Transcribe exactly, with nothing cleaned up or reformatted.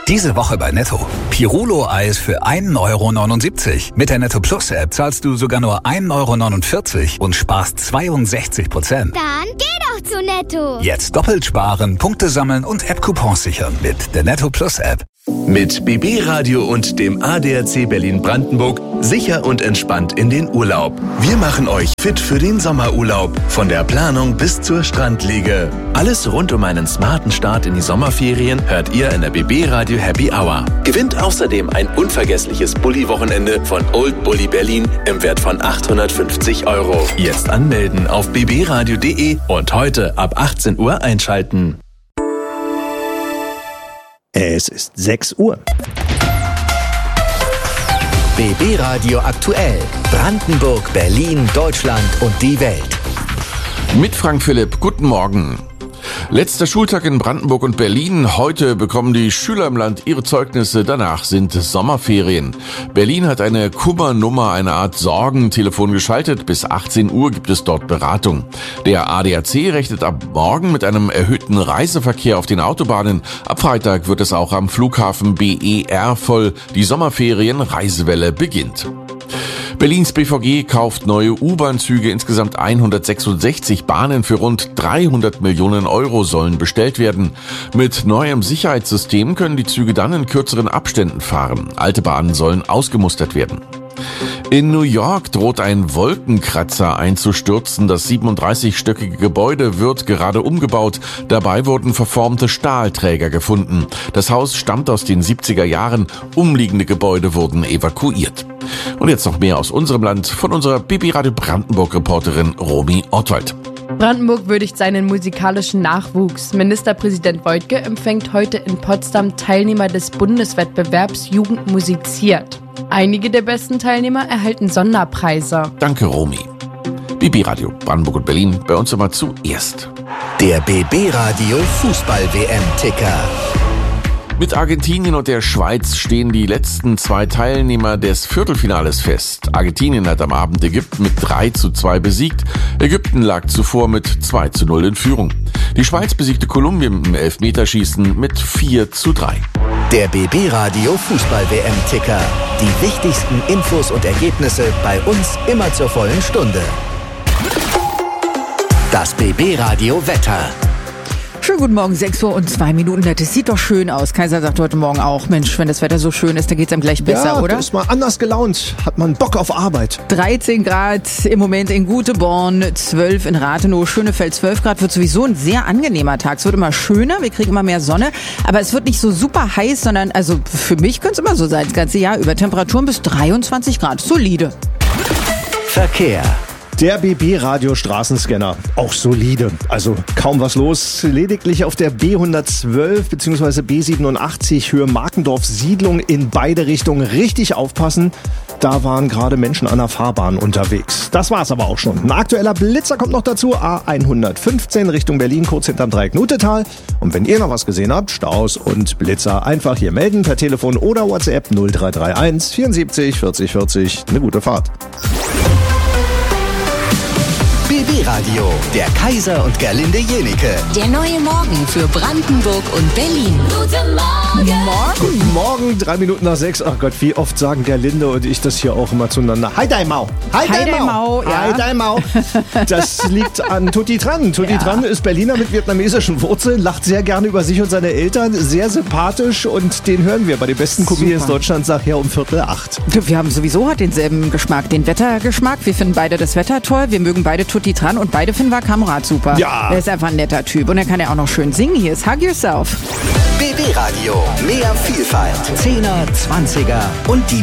Diese Woche bei Netto. Pirulo-Eis für ein Euro neunundsiebzig. Mit der Netto Plus App zahlst du sogar nur ein Euro neunundvierzig und sparst zweiundsechzig Prozent. Dann geh doch zu Netto. Jetzt doppelt sparen, Punkte sammeln und App-Coupons sichern mit der Netto Plus App. Mit B B Radio und dem A D A C Berlin-Brandenburg sicher und entspannt in den Urlaub. Wir machen euch fit für den Sommerurlaub. Von der Planung bis zur Strandliege. Alles rund um einen smarten Start in die Sommerferien hört ihr in der B B Radio Happy Hour. Gewinnt außerdem ein unvergessliches Bulli-Wochenende von Old Bulli Berlin im Wert von achthundertfünfzig Euro. Jetzt anmelden auf b b radio punkt d e und heute ab achtzehn Uhr einschalten. Es ist sechs Uhr. B B Radio aktuell. Brandenburg, Berlin, Deutschland und die Welt. Mit Frank Philipp, guten Morgen. Letzter Schultag in Brandenburg und Berlin. Heute bekommen die Schüler im Land ihre Zeugnisse. Danach sind Sommerferien. Berlin hat eine Kummernummer, eine Art Sorgentelefon geschaltet. Bis achtzehn Uhr gibt es dort Beratung. Der A D A C rechnet ab morgen mit einem erhöhten Reiseverkehr auf den Autobahnen. Ab Freitag wird es auch am Flughafen B E R voll. Die Sommerferien-Reisewelle beginnt. Berlins B V G kauft neue U-Bahn-Züge. Insgesamt hundertsechsundsechzig Bahnen für rund dreihundert Millionen Euro sollen bestellt werden. Mit neuem Sicherheitssystem können die Züge dann in kürzeren Abständen fahren. Alte Bahnen sollen ausgemustert werden. In New York droht ein Wolkenkratzer einzustürzen. Das siebenunddreißigstöckige Gebäude wird gerade umgebaut. Dabei wurden verformte Stahlträger gefunden. Das Haus stammt aus den siebziger Jahren. Umliegende Gebäude wurden evakuiert. Und jetzt noch mehr aus unserem Land von unserer B B Radio Brandenburg-Reporterin Romy Ortwald. Brandenburg würdigt seinen musikalischen Nachwuchs. Ministerpräsident Woidke empfängt heute in Potsdam Teilnehmer des Bundeswettbewerbs Jugend musiziert. Einige der besten Teilnehmer erhalten Sonderpreise. Danke, Romy. B B Radio Brandenburg und Berlin, bei uns immer zuerst. Der B B Radio Fußball-W M-Ticker. Mit Argentinien und der Schweiz stehen die letzten zwei Teilnehmer des Viertelfinales fest. Argentinien hat am Abend Ägypten mit drei zu zwei besiegt. Ägypten lag zuvor mit zwei zu null in Führung. Die Schweiz besiegte Kolumbien im Elfmeterschießen mit vier zu drei. Der B B Radio Fußball-W M-Ticker. Die wichtigsten Infos und Ergebnisse bei uns immer zur vollen Stunde. Das B B Radio Wetter. Schönen guten Morgen, sechs Uhr und zwei Minuten. Das sieht doch schön aus. Kaiser sagt heute Morgen auch, Mensch, wenn das Wetter so schön ist, dann geht's einem gleich besser, ja, oder? Ja, ist mal anders gelaunt. Hat man Bock auf Arbeit. dreizehn Grad im Moment in Guteborn, zwölf in Rathenow, Schönefeld zwölf Grad. Wird sowieso ein sehr angenehmer Tag. Es wird immer schöner, wir kriegen immer mehr Sonne. Aber es wird nicht so super heiß, sondern, also für mich könnte es immer so sein, das ganze Jahr über. Temperaturen bis dreiundzwanzig Grad. Solide. Verkehr. Der B B Radio Straßenscanner, auch solide, also kaum was los, lediglich auf der B hundertzwölf bzw. B siebenundachtzig Höhe Markendorf Siedlung in beide Richtungen richtig aufpassen. Da waren gerade Menschen an der Fahrbahn unterwegs. Das war's aber auch schon. Ein aktueller Blitzer kommt noch dazu, A hundertfünfzehn Richtung Berlin, kurz hinterm Dreieck Nutetal. Und wenn ihr noch was gesehen habt, Staus und Blitzer, einfach hier melden per Telefon oder WhatsApp null drei drei eins vierundsiebzig vierzig vierzig. Eine gute Fahrt. B B Radio, der Kaiser und Gerlinde Jenike. Der neue Morgen für Brandenburg und Berlin. Guten Morgen. Morgen. Guten Morgen, drei Minuten nach sechs. Ach Gott, wie oft sagen Gerlinde und ich das hier auch immer zueinander. Hi dein Mau. Hi dein Mau. Hi dein Mau. Das liegt an Tutti Tran. Tutti ja. Tran ist Berliner mit vietnamesischen Wurzeln, lacht sehr gerne über sich und seine Eltern, sehr sympathisch und den hören wir bei den besten Comedians Deutschlands nachher um Viertel acht. Wir haben sowieso heute denselben Geschmack, den Wettergeschmack. Wir finden beide das Wetter toll, wir mögen beide Tutti Tran und beide finden wir Kamerad super. Ja. Er ist einfach ein netter Typ und er kann ja auch noch schön singen. Hier ist Hug Yourself. B B Radio, mehr Vielfalt, Zehner, Zwanziger und die